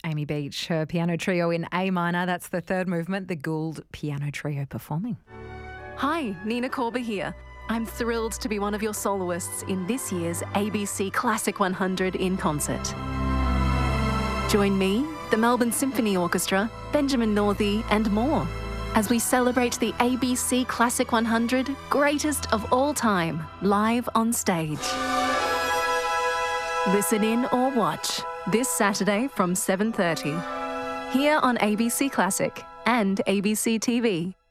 Amy Beach, her piano trio in A minor. That's the third movement, the Gould Piano Trio performing. Hi, Nina Korber here. I'm thrilled to be one of your soloists in this year's ABC Classic 100 in concert. Join me, the Melbourne Symphony Orchestra, Benjamin Northey and more as we celebrate the ABC Classic 100 greatest of all time, live on stage. Listen in or watch this Saturday from 7:30 here on ABC Classic and ABC TV.